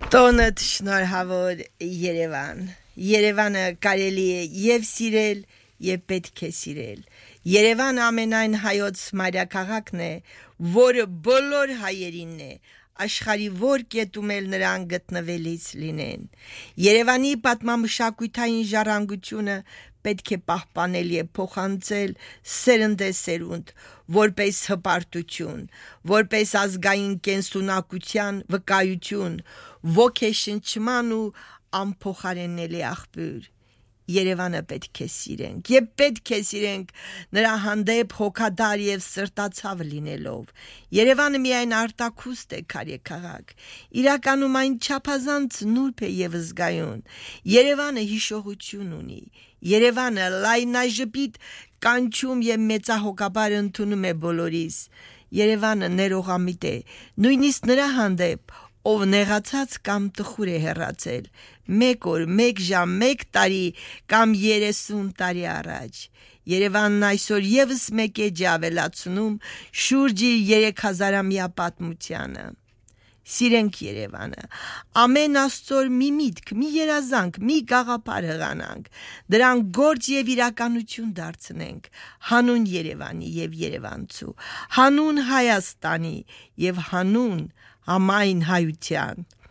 Տոնդ շնորհավոր Երևան Երևանը կարելի է եւ սիրել եւ պետք է սիրել Երևան ամենայն հայոց մայրաքաղաքն է որը բոլոր հայերինն է աշխարհի որ կետում էլ նրան գտնվելիս լինեն Երևանի պատմամշակութային ժառանգությունը պետք է պահպանել եւ փոխանցել սերնդեսերունդ որպես հպարտություն որպես ազգային կենսունակության վկայություն ոգեշնչման ու անփոխարինելի աղբյուր Երևանը պետք է սիրենք եւ պետք է սիրենք նրա հանդեպ հոգադար եւ սրտացավ լինելով Երևանը միայն արտաքուստ է քարեքաղաք իրականում այն չափազանց նուրբ է եւ զգայուն Երևանը հիշողություն ունի Երևանը լայնաժպիտ կանչում եւ մեծահոգաբար ընդունում է բոլորիս Երևանը ներողամիտ է նույնիսկ նրա հանդեպ ով նեղացած կամ տխուր է հեռացել մեկ օր, մեկ ժամ, մեկ տարի կամ 30 տարի առաջ Երևանն այսօր եւս մեկ էջ ավելացնում շուրջ 3000-ամյա պատմությանը Սիրենք Երևանը ամեն աստծոր մի միտք, մի երազանք, մի գաղափար հղանանք դրան գործ եւ իրականություն դարձնենք հանուն Երևանի եւ Երևանցու հանուն Հայաստանի եւ հանուն համայն հայության